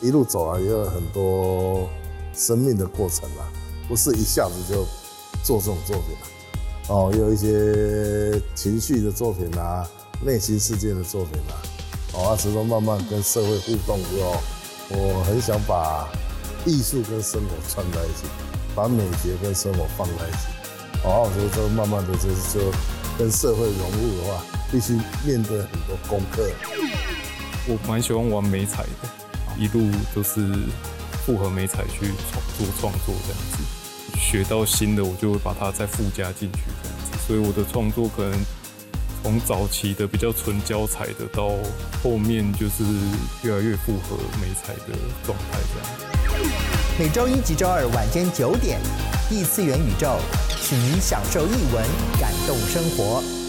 一路走来也有很多生命的过程啦，不是一下子就做这种作品啦。也有一些情绪的作品啊，内心世界的作品啊，始终慢慢跟社会互动之后，我很想把艺术跟生活串在一起，把美学跟生活放在一起。我觉得这慢慢的就跟社会融入的话，必须面对很多功课。 我蛮喜欢玩媒材的，一路都是复合媒材去做创作这样子。学到新的，我就会把它再附加进去这样子。所以我的创作可能从早期的比较纯胶彩的，到后面就是越来越符合媒材的状态这样。 每周一及周二晚间9点，异次元宇宙，请您享受艺文，感动生活。